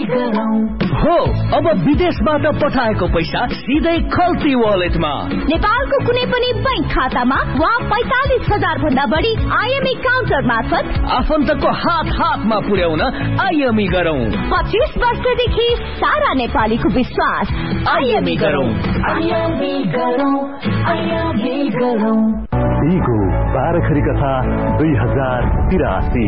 हो अब विदेशबाट पठाएको पैसा सिधै खल्ती वालेटमा, नेपालको कुनै पनि बैंक खातामा वा 45,000 भन्दा बढी आईएमई काउन्टर मार्फत आफन्तको हातमा पुर्याउन आईएमई गरौँ। 25 वर्षदेखि सारा नेपालीको विश्वास। आईएमई गरौँ। बिगो बारखरी कथा 2083।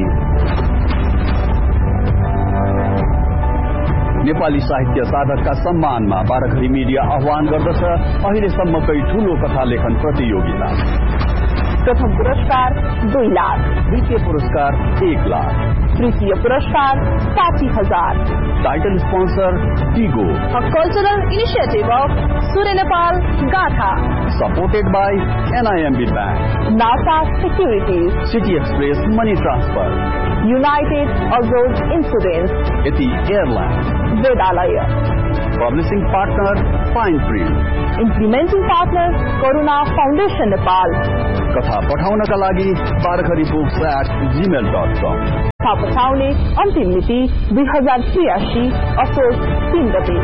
नेपाली साहित्य साधकका सम्मानमा बारखरी मिडिया आह्वान गर्दछ अहिलेसम्मकै ठूलो कथा लेखन प्रतियोगिता। प्रथम पुरस्कार 2 लाख, द्वितीय पुरस्कार 1 लाख, तृतीय पुरस्कार 60,000। Title sponsor Bigo, a cultural initiative of सूर्य नेपाल गाथा, supported by एनआईएमबी bank, NASA securities, city express money transfer, United अग्रोज insurance, यति airline, वेदालय। Publishing partner fine print, implementing partner करुणा फाउन्डेसन नेपाल। कथा पठाउनका लागि barkhari@gmail.com। कथा पठाउने अन्तिम मिति 2083 असोज 3 गते।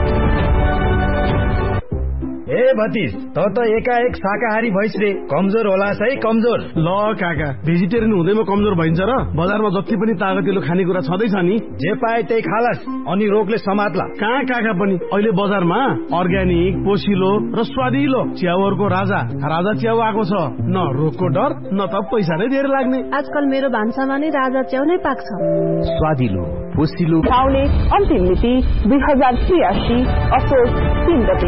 ए भतिज, त एकाएक शाकाहारी भइस रे, कमजोर होला है कमजोर। ल काका, भेजिटेरियन हुँदैमा कमजोर भइन्छ र? बजारमा जति पनि तागतिलो खानेकुरा छँदैछ नि, जे पाए त्यही खालास, अनि रोगले समात्ला। कहाँ काका पनि अहिले बजारमा अर्ग्यानिक, पोसिलो र स्वादिलो च्याउहरूको राजा च्याउ आएको छ। न रोगको डर न त पैसा नै धेरै लाग्ने। आजकल मेरो भान्सामा नै राजा च्याउ नै पाक्छ। स्वादिलो, पोसिलो खाउने अन्तिम मिति 2083 असोज 3 गते।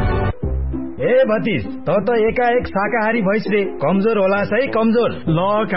ए भतिज, त एकाएक शाकाहारी भइस रे, कमजोर होला है कमजोर। ल